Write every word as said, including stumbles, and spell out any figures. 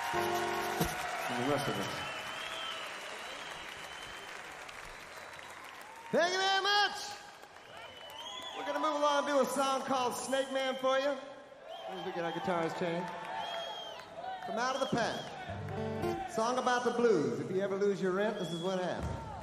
And the rest of us. Thank you very much. We're going to move along and do a song called Snake Man for you. As we get our guitars changed. From Out of the Pack. Song about the blues. If you ever lose your rent, this is what happens.